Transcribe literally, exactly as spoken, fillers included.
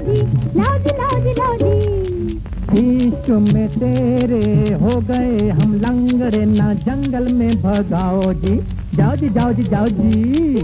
जी, लाओ जी, लाओ जी, लाओ जी। इश्क में तेरे हो गए हम लंगड़े, ना जंगल में भगाओ जी। जाओ जी, जाओ जी, जाओ जी।